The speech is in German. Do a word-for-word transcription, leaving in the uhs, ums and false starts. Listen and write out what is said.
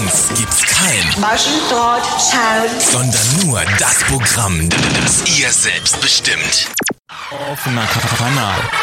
uns gibt's kein Maschendrahtzaun, sondern nur das Programm, das ihr selbst bestimmt. Offener Kanal.